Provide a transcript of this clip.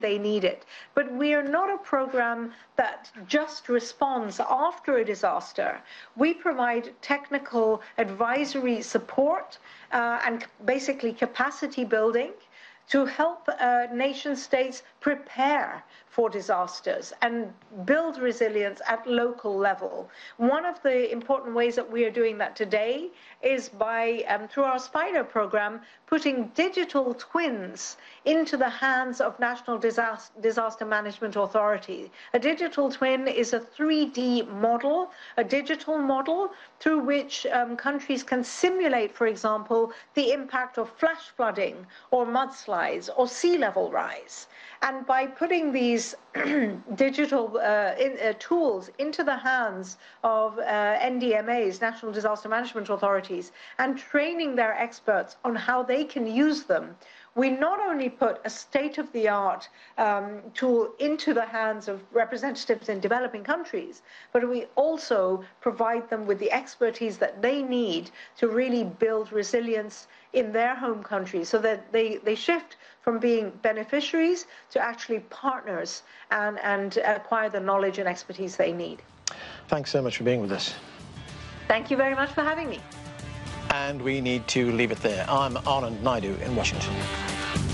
they need it. But we are not a program that just responds after a disaster. We provide technical advisory support and basically capacity building to help nation states prepare for disasters and build resilience at local level. One of the important ways that we are doing that today is by, through our SPIDER program, putting digital twins into the hands of national disaster management authority. A digital twin is a 3D model, a digital model through which countries can simulate, for example, the impact of flash flooding or mudslides or sea level rise. And by putting these digital tools into the hands of NDMAs, National Disaster Management Authorities, and training their experts on how they can use them, we not only put a state-of-the-art tool into the hands of representatives in developing countries, but we also provide them with the expertise that they need to really build resilience in their home countries, so that they shift from being beneficiaries to actually partners and acquire the knowledge and expertise they need. Thanks so much for being with us. Thank you very much for having me. And we need to leave it there. I'm Anand Naidu in Washington.